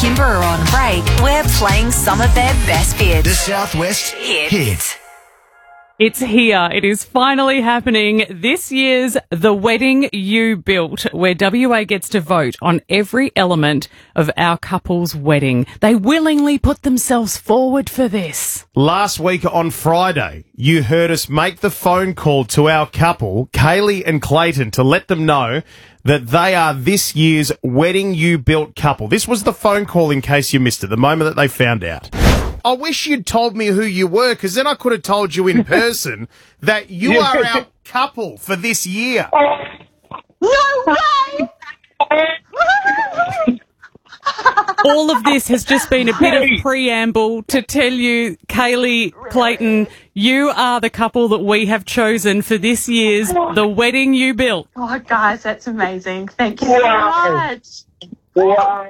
Timber are on break, we're playing some of their best bits. The Southwest Hit. It's here. It is finally happening. This year's The Wedding You Built, where WA gets to vote on every element of our couple's wedding. They willingly put themselves forward for this. Last week on Friday, you heard us make the phone call to our couple, Kaylee and Clayton, to let them know that they are this year's Wedding You Built couple. This was the phone call in case you missed it, the moment that they found out. I wish you'd told me who you were, because then I could have told you in person that you are our couple for this year. No way! All of this has just been a bit of preamble to tell you, Kaylee, Clayton, you are the couple that we have chosen for this year's The Wedding You Built. Oh, guys, that's amazing. Thank you so much. Wow.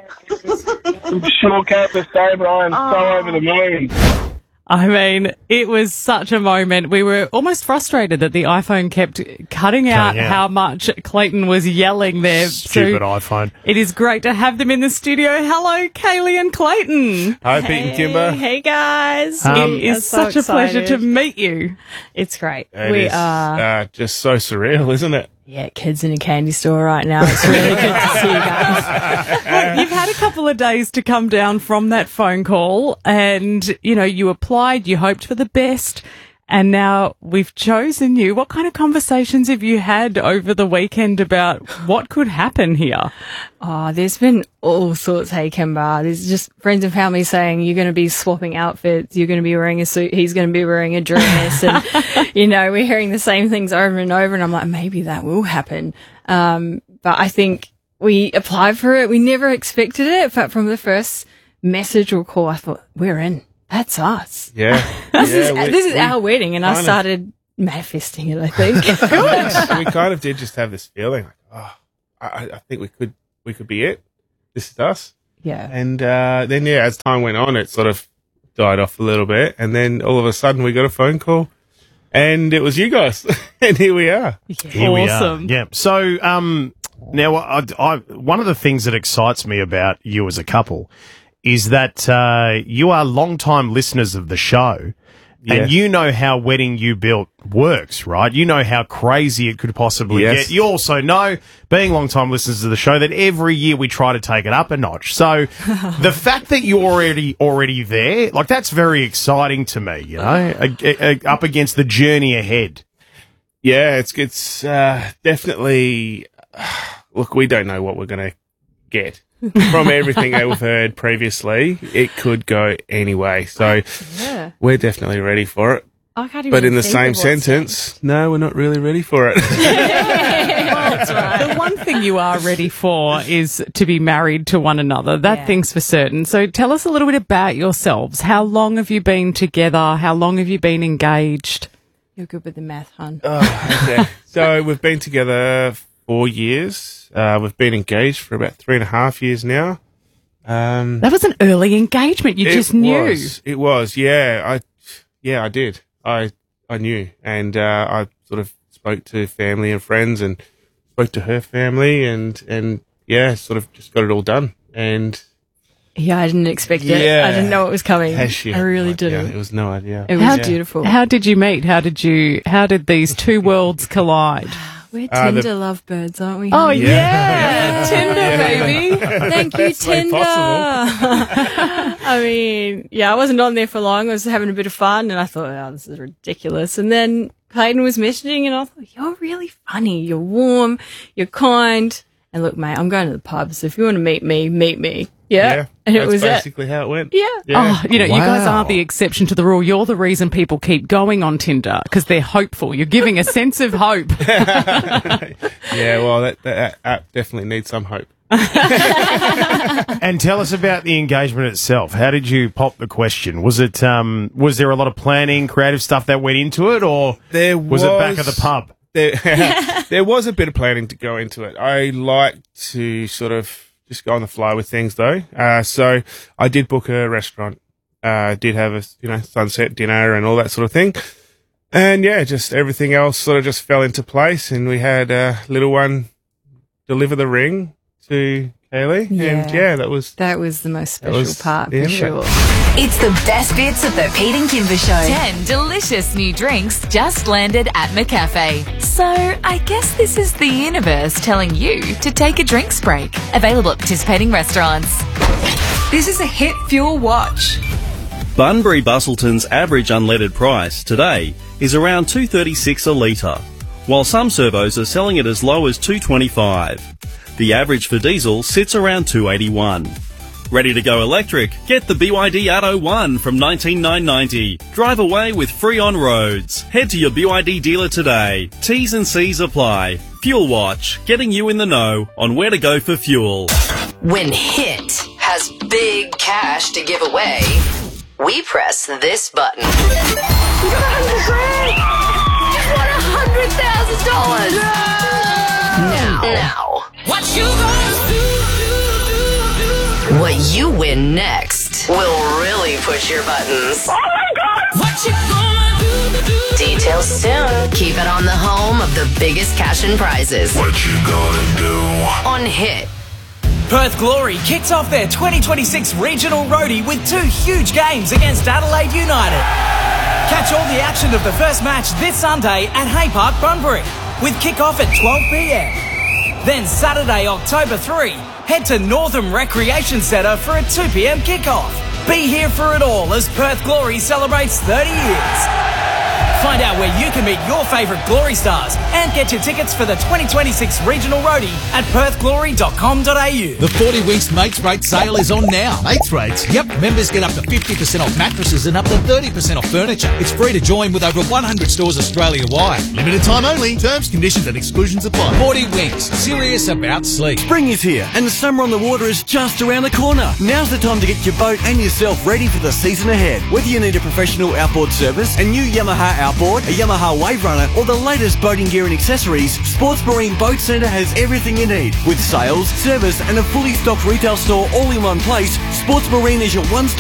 I'm sure can't say, but I am so over the moon. I mean, it was such a moment. We were almost frustrated that the iPhone kept cutting out how much Clayton was yelling there. Stupid iPhone. It is great to have them in the studio. Hello, Kaylee and Clayton. Hi, Pete and Timber. Hey, guys. It is such a pleasure to meet you. It's great. We are just so surreal, isn't it? Yeah, kids in a candy store right now. It's really good to see you guys. Look, you've had a couple of days to come down from that phone call and, you know, you applied, you hoped for the best, and now we've chosen you. What kind of conversations have you had over the weekend about what could happen here? Oh, there's been all sorts, hey, Kimber. There's just friends and family saying you're going to be swapping outfits, you're going to be wearing a suit, he's going to be wearing a dress, and, you know, we're hearing the same things over and over, and I'm like, maybe that will happen. But I think we applied for it. We never expected it, but from the first message or call, I thought, we're in. That's us. Yeah. This is our wedding, and I started manifesting it, I think. We kind of did just have this feeling, like, oh, I think we could be it. This is us. Yeah. And then, as time went on, it sort of died off a little bit, and then all of a sudden we got a phone call, and it was you guys, and here we are. Here we are. Yeah. So, now, one of the things that excites me about you as a couple is that you are long-time listeners of the show, and you know how Wedding You Built works, right? You know how crazy it could possibly get. You also know, being long-time listeners of the show, that every year we try to take it up a notch. So the fact that you're already there, like, that's very exciting to me, you know, up against the journey ahead. Yeah, it's definitely... Look, we don't know what we're going to get. From everything that we've heard previously, it could go anyway. So we're definitely ready for it. But in the same sentence, no, we're not really ready for it. That's right. The one thing you are ready for is to be married to one another. That thing's for certain. So tell us a little bit about yourselves. How long have you been together? How long have you been engaged? You're good with the math, hon. Oh, okay. So we've been together 4 years. We've been engaged for about 3.5 years now. That was an early engagement. You just knew. It was. Yeah, I did. I knew, and I sort of spoke to family and friends, and spoke to her family, and sort of just got it all done. And I didn't expect it. I didn't know it was coming. I really didn't. It was no idea. It was beautiful. How did you meet? How did these two worlds collide? We're Tinder lovebirds, aren't we? Oh, yeah. Tinder, baby. Thank you, Tinder. I mean, I wasn't on there for long. I was having a bit of fun, and I thought, oh, this is ridiculous. And then Clayton was messaging, and I thought, you're really funny. You're warm. You're kind. And look, mate, I'm going to the pub, so if you want to meet me, meet me. Yeah. And it was basically how it went. Yeah. Oh, you guys aren't the exception to the rule. You're the reason people keep going on Tinder, because they're hopeful. You're giving a sense of hope. Well, that app definitely needs some hope. And tell us about the engagement itself. How did you pop the question? Was it was there a lot of planning, creative stuff that went into it, or was it back at the pub? There was a bit of planning to go into it. I like to sort of just go on the fly with things, though. So I did book a restaurant. Did have a sunset dinner and all that sort of thing. And just everything else sort of just fell into place. And we had a little one deliver the ring to Kaylee. And that was the most special part for sure. It's the best bits of the Pete and Kimber Show. 10 delicious new drinks just landed at McCafe. So I guess this is the universe telling you to take a drinks break. Available at participating restaurants. This is a Hit Fuel Watch. Bunbury Bustleton's average unleaded price today is around $2.36 a litre, while some servos are selling it as low as $2.25. The average for diesel sits around $2.81. Ready to go electric? Get the BYD Atto 1 from $19,990. Drive away with free on roads. Head to your BYD dealer today. T's and C's apply. Fuel Watch, getting you in the know on where to go for fuel. When Hit has big cash to give away, we press this button. You got $100,000! Just won $100,000! Now. What you gonna do? What you win next will really push your buttons. Oh my God! What you gonna do? Details soon. Keep it on the home of the biggest cash and prizes. What you gonna do? On Hit. Perth Glory kicks off their 2026 regional roadie with 2 huge games against Adelaide United. Catch all the action of the first match this Sunday at Hay Park, Bunbury, with kick-off at 12 p.m. Then Saturday, October 3, head to Northam Recreation Centre for a 2 p.m. kick-off. Be here for it all as Perth Glory celebrates 30 years. Find out where you can meet your favourite Glory stars and get your tickets for the 2026 regional roadie at perthglory.com.au. The 40 Winks Mates Rate sale is on now. Mates Rates? Yep, members get up to 50% off mattresses and up to 30% off furniture. It's free to join with over 100 stores Australia-wide. Limited time only. Terms, conditions and exclusions apply. 40 Winks. Serious about sleep. Spring is here and the summer on the water is just around the corner. Now's the time to get your boat and yourself ready for the season ahead. Whether you need a professional outboard service, a new Yamaha outboard, a Yamaha Wave Runner, or the latest boating gear and accessories, Sports Marine Boat Centre has everything you need. With sales, service, and a fully stocked retail store all in one place, Sports Marine is your one-stop